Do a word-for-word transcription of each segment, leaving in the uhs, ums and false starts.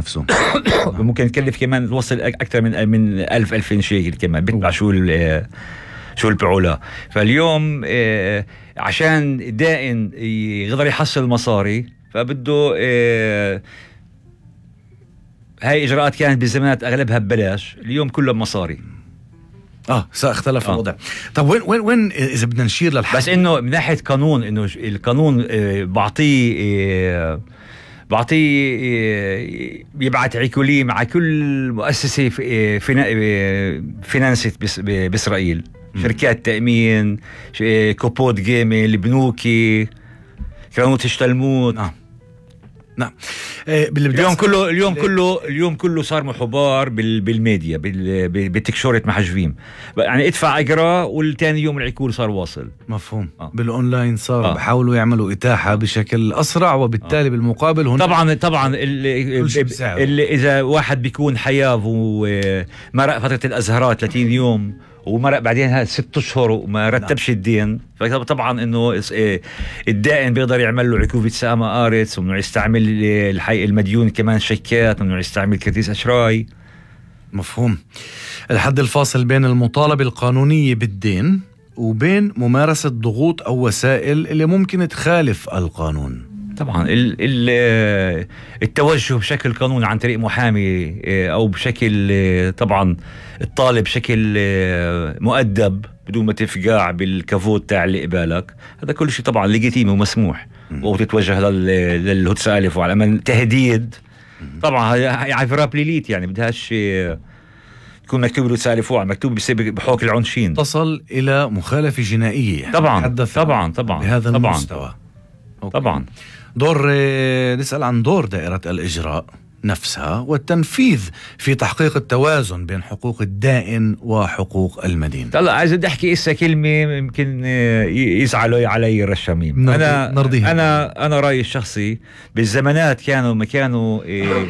نفسه. ممكن يكلف كمان توصل اكثر من من ألف ألفين شيكل كمان بيطلع شو شو البعولة. فاليوم عشان دائن يقدر يحصل مصاري فبده هاي إجراءات كانت بالزمانات أغلبها ببلاش، اليوم كله بمصاري. اه ساختلف آه. الوضع. طب وين وين وين اذا بدنا نشير للحق، بس انه من ناحيه قانون انه القانون بعطيه بعطيه يبعث عيكولي مع كل مؤسسه فينانسيت باسرائيل، شركات تامين، كوبود جيمي، البنوكي، كرانوت اشتلموت. نعم نعم. اليوم كله اليوم كله اليوم كله صار محبار بالميديا بالتكشورة محجبين، يعني ادفع اجرا والتاني يوم العكول صار واصل. مفهوم. آه. بالاونلاين صار آه. بحاولوا يعملوا اتاحه بشكل اسرع، وبالتالي آه. بالمقابل هنا طبعا طبعا اللي, اللي اذا واحد بيكون حياة ومرق فتره الازهرات ثلاثين يوم ومرق بعدين ست اشهر وما رتبش نعم. الدين، فطبعا انه الدائن بيقدر يعمل له عقوبه سامة ارتس، ومنه يستعمل الحي المديون كمان شيكات، ومنه يستعمل كرتيس اشراي. مفهوم. الحد الفاصل بين المطالبه القانونيه بالدين وبين ممارسه ضغوط او وسائل اللي ممكن تخالف القانون. طبعا ال ال التوجه بشكل قانوني عن طريق محامي او بشكل طبعا الطالب بشكل مؤدب بدون ما تفقع بالكافوت تاع اللي قبالك، هذا كل شيء طبعا ليجيتيمي ومسموح. وتتوجه للهوتس الف وعلى من تهديد، طبعا هي عفرة بليليت، يعني بدهاش يكون مكتوب له سالف وعلى مكتوب بحوك العنشين، تصل الى مخالفه جنائيه. يعني طبعا طبعا طبعا بهذا طبعا المستوى. أوكي. طبعا دور نسأل عن دور دائرة الإجراء نفسها والتنفيذ في تحقيق التوازن بين حقوق الدائن وحقوق المدين. طلع عايز بدي احكي اسا كلمه يمكن يزعلوا علي الرشامين. نرضي انا نرضيها. انا انا رايي الشخصي بالزمانات كانوا ما كانوا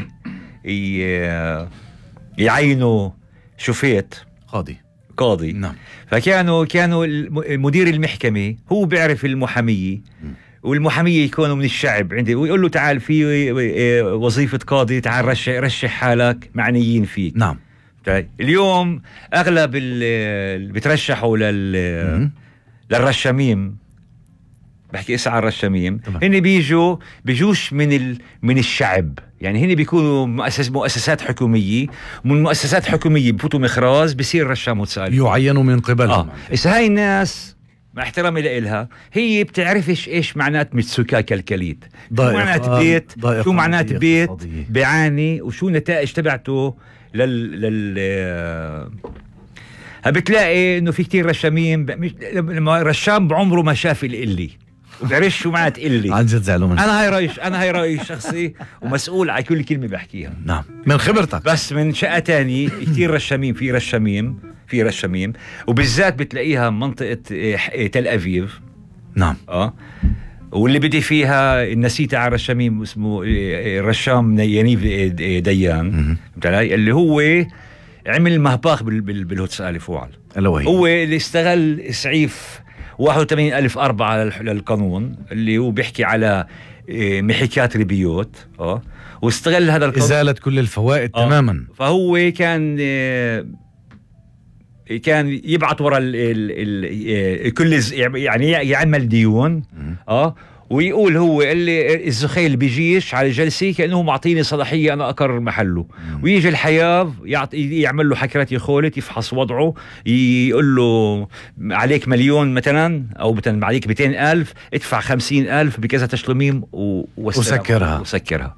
يعينوا شفيت قاضي قاضي نعم. فكانوا كانوا مدير المحكمه هو بيعرف المحاميه، والمحامية يكونوا من الشعب عنده، ويقول له تعال في وظيفة قاضي، تعال رشح رشح حالك معنيين فيك. نعم. اليوم أغلب اللي بترشحوا لل للرشامين، بحكي اسعى الرشامين، هن بيجوا بيجوش من ال... من الشعب، يعني هن بيكونوا مؤسس مؤسسات حكومية، من مؤسسات حكومية بفوتوا مخراج بصير رشام وتسأل يعينوا من قبلهم. آه. إذا هاي الناس مع احترامي لإلها هي بتعرفش ايش معنات متسوكا كالكليت، شو معنات بيت، شو معنات بيت بيعاني، وشو نتائج تبعته لل لل بتلاقي انه في كتير رشامين لما رشام بعمره ما شاف القلي وبعرفش شو معنات قلي. عن جد زعلوا منه. انا هاي رايي انا هاي رايي الشخصي ومسؤول على كل كلمه بحكيها. نعم من خبرتك. بس من شقه تاني كتير رشامين، في رشامين في رشامين وبالذات بتلاقيها منطقة تل أبيب. نعم. اه واللي بدي فيها النسيت تاع الرشامين اسمه الرشام ينيف ديان بتلاقي اللي هو عمل مهباق بالهوتس ألف وعل، هو اللي استغل سعيف واحد وثمانين ألف أربعة للقانون اللي هو بيحكي على محيكات ربيوت، اه واستغل هذا القانون إزالة كل الفوائد آه. تماما. فهو كان آه كان يبعث ورا ال ال ال كل يعني يعمل ديون اه ويقول هو اللي الزخيل بيجيش على الجلسه كانه معطيني صلاحيه انا اقرر محله، ويجي الحياة يعطي يعمل له حكرات يخولت يفحص وضعه، يقول له عليك مليون مثلا او مثلا عليك مئتين ألف ادفع خمسين ألف بكذا تشلميم وسكرها وسكرها.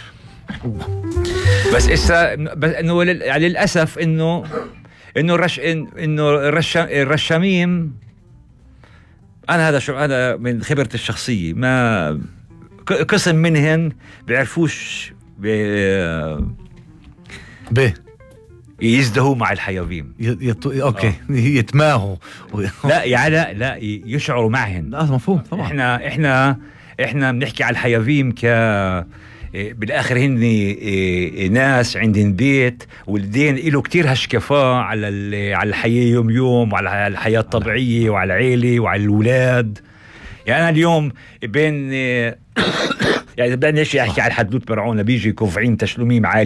بس إسا انه للاسف انه انه الرش انه الرش الرشامين، انا هذا شو هذا من خبرتي الشخصيه، ما قسم منهن بيعرفوش ب ب يزدهوا مع الحيوين يت... اوكي آه. يتماهوا لا يعني لا لا يشعروا معهن. لا مفهوم طبعا. احنا احنا احنا بنحكي على الحيوين ك بالاخر هن ناس عندهم بيت، والدين له كتير هشكفاء على على الحياه يوم يوم وعلى الحياه الطبيعيه وعلى العيله وعلى الاولاد. يعني انا اليوم بين يعني بدنا نحكي على حدوث برعونه بيجي كوفعين تشلميم عالي